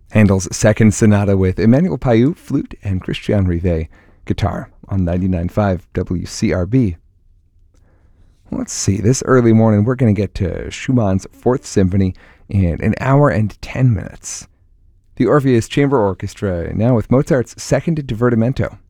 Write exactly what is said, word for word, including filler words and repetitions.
Handel's Second Sonata with Emmanuel Payou, flute, and Christian Rivet, guitar, on ninety-nine point five W C R B. Let's see, this early morning we're going to get to Schumann's Fourth Symphony in an hour and ten minutes. The Orpheus Chamber Orchestra now with Mozart's Second Divertimento.